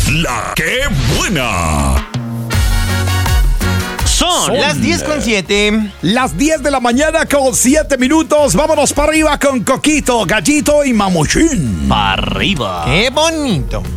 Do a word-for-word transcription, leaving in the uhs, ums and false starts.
La que buena. Son, Son las diez con siete. Las diez de la mañana con siete minutos. Vámonos para arriba con Coquito, Gallito y Mamuchín. Para arriba. ¡Qué bonito!